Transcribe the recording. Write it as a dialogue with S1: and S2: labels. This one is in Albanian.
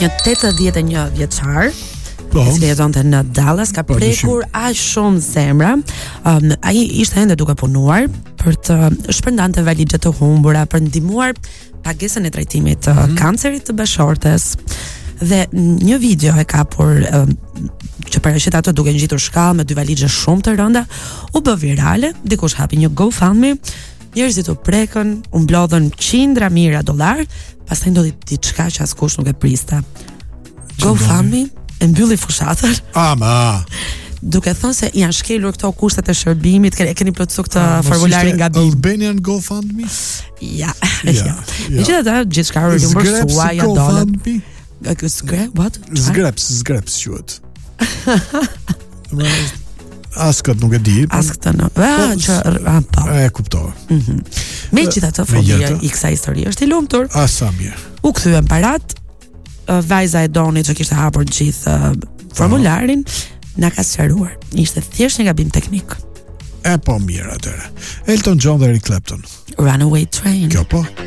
S1: një 81 vjeçar,
S2: Po.
S1: i cili jetonte në Dallas, ka prekur aq shumë zemra. Ai ishte ende duke punuar për të shpërndante valixhe të humbura, për ndihmuar pagesën e trajtimit të kancerit të bashortes. Dhe një video e kapur që paraqit ato duke ngjitur shkallë me 2 valixhe shumë të rënda, u bë virale, dikush hapi një GoFundMe, njerëzit u prekën, u mblodhën qindra mijëra dollar, pastaj ndodhi diçka që askush nuk e priste. GoFundMe e mbylli fushatën.
S2: Ama.
S1: Duke thënë se janë shkelur këto kushtet e shërbimit, keni plotësuar këtë formularin nga
S2: Albanian GoFundMe?
S1: Ja. Megjithatë, gjithçka u rimbursua, ja dolën. What?
S2: Zgreps quhet. Askët nuk e di.
S1: Askët në. Po.
S2: E kuptova.
S1: Megjithatë, fobia i kësaj histori është i lumtur.
S2: Sa mirë.
S1: U kthyen parat. Vajza e doni që kishte hapur gjithë formularin, na ka sqaruar. Ishte thjesht një gabim teknik.
S2: Po mirë atëre. Elton John dhe Eric Clapton.
S1: Runaway Train.
S2: Kjo po.